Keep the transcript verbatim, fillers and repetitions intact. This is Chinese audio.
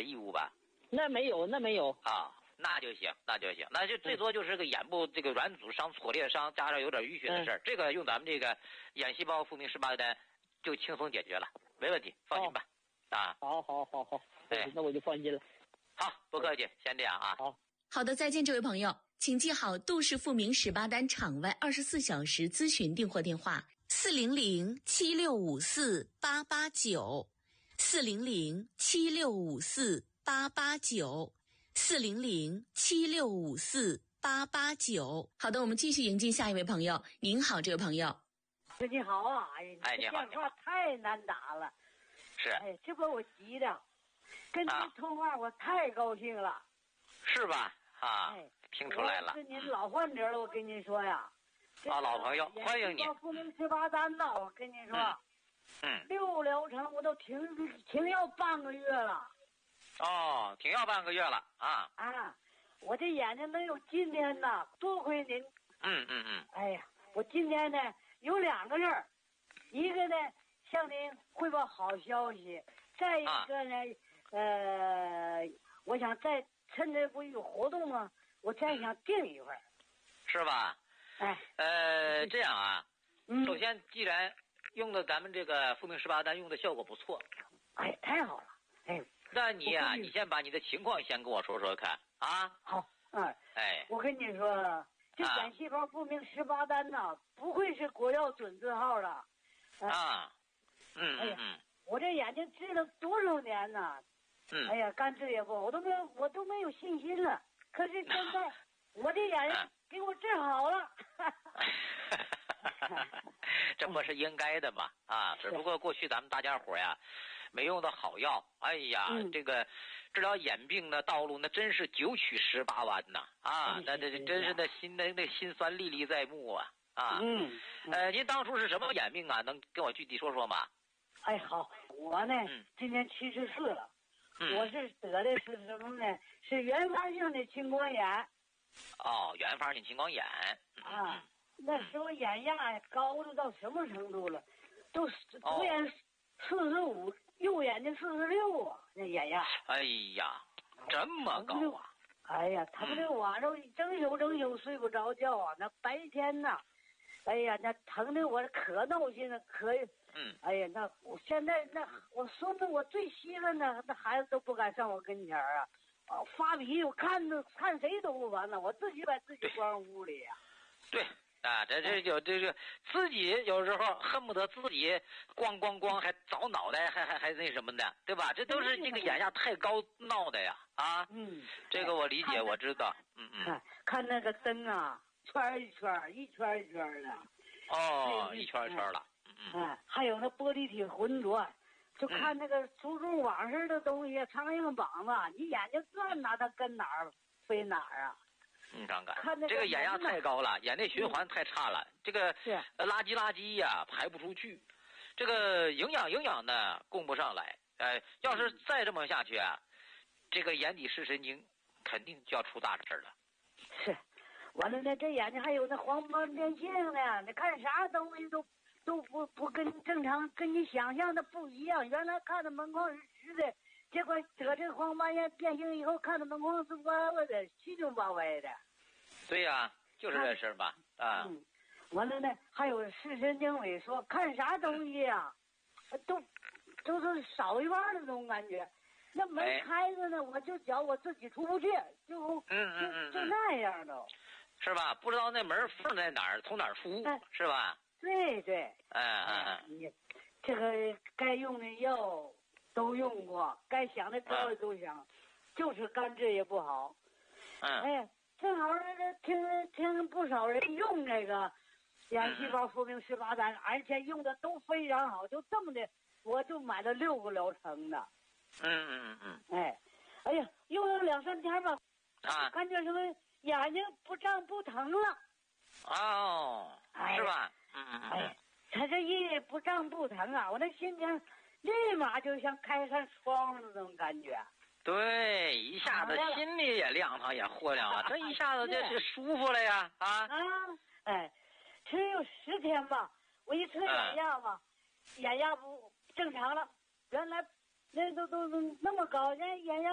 异物吧？ 那没有，那没有啊，那就行，那就行，那就最多就是个眼部这个软阻伤、挫裂伤，加上有点淤血的事儿、嗯，这个用咱们这个眼细胞复明十八单就轻松解决了，没问题，放心吧。哦、啊， 好，好，好，好，哎，那我就放心了。 好，不客气，先这样啊。 好， 好的，再见，这位朋友，请记好杜氏复明十八单场外二十四小时咨询订货电话：四零零七六五四八八九，四零零七六五四八八九，四零零七六五四八八九。好的，我们继续迎接下一位朋友。您好，这位朋友。 你好啊，哎， 哎，你好， 电话太难打了。 是。 哎，这把我急的，跟您通话我太高兴了。 啊、是吧？啊，哎、听出来了。 我是您老患者了，我跟您说呀。 啊，老朋友，欢迎你。 复明十八单呢，我跟您说。 嗯。嗯六疗程我都停停药半个月了。 哦，停药半个月了啊。 啊，我这眼睛能有今天呢，多亏您。 嗯嗯嗯。 哎呀，我今天呢有两个事儿，一个呢向您汇报好消息，再一个呢，啊、呃，我想再趁着不有活动吗？我再想订一份。 是吧？ 哎。 呃，这样啊。 嗯。 首先，既然用的咱们这个复明十八单用的效果不错， 哎，太好了，哎， 那你呀、啊，你先把你的情况先跟我说说看啊。 好，嗯， 哎， 我跟你说，这眼细胞复明十八单呐、啊，不愧是国药准字号了， 啊，啊嗯哎呀， 嗯， 我这眼睛治了多少年呢？ 嗯， 哎呀，干治也不好，我都没有，我都没有信心了。可是现在我这眼睛给我治好了。 这不是应该的吗？啊，只不过过去咱们大家伙呀，没用到好药。哎呀， 嗯、 这个治疗眼病的道路那真是九曲十八弯呐！啊，那这真是那心那那心酸历历在目啊！啊， 嗯， 呃，您当初是什么眼病啊？能跟我具体说说吗？ 哎，好，我呢， 嗯、 今年七十四了、 嗯， 我是得的是什么呢？是原发性的青光眼。 哦，原发性青光眼。 啊。那时候眼压高的到什么程度了？都左眼四十五，右眼睛四十六啊！那眼压。 哎呀，这么高啊！ 哎呀，疼的晚上整宿整宿睡不着觉啊！那白天呐，哎呀，那疼的我可闹心了，可嗯。 哎呀，那我现在那我孙子我最稀罕呢，那孩子都不敢上我跟前啊！啊，发脾气，我看着看谁都不完了，我自己把自己关屋里呀、 啊。对。啊，这这有这个自己有时候恨不得自己咣咣咣还凿脑袋，还还还那什么的，对吧？这都是这个眼压太高闹的呀！啊， 嗯， 这个我理解，我知道，嗯嗯。 看看那个灯啊，圈一圈，一圈一圈的。 哦，一圈一圈了，嗯嗯。哎，还有那玻璃体浑浊，就看那个蜘蛛网似的东西，苍蝇膀子，你眼睛转哪，它跟哪儿飞哪儿啊？ 你看看， 看这个眼压太高了，眼内循环太差了， 嗯、 这个垃圾垃圾呀排不出去，这个营养营养呢供不上来，呃，要是再这么下去啊，这个眼底视神经肯定就要出大事了。 是，完了呢，这眼睛还有那黄斑变性呢，你看啥东西都都不不跟正常跟你想象的不一样，原来看的门框是直的。结果得这个黄斑变性以后，看的门框是歪歪的，七扭八歪的。 对呀、啊，就是这事儿吧，啊。 嗯。完了呢，还有视神经萎缩，看啥东西呀、啊，都都是少一半的那种感觉。那门开着呢，我就觉我自己出不去，就嗯嗯嗯就就那样都。 是吧？不知道那门缝在哪儿，从哪儿出， 哎、 是吧？ 对对。 嗯嗯嗯。 你这个该用的药。都用过，该想的招也都想，啊、就是肝治也不好。 嗯。 哎，正好这听听不少人用这个眼细胞复明十八单，而且用的都非常好，就这么的，我就买了六个疗程的。 嗯嗯嗯嗯。 哎，哎呀，用了两三天吧， 啊， 感觉什么眼睛不胀不疼了。 哦， 哎、 是吧？嗯嗯嗯。 哎，他这一不胀不疼啊，我那心情。立马就像开扇窗的那种感觉， 对，一下子心里也亮堂，也豁亮了，这一下子就是舒服了呀！啊啊，哎，只有十天吧，我一测眼压吧，嗯、眼压不正常了，原来那都都那么高，人眼压。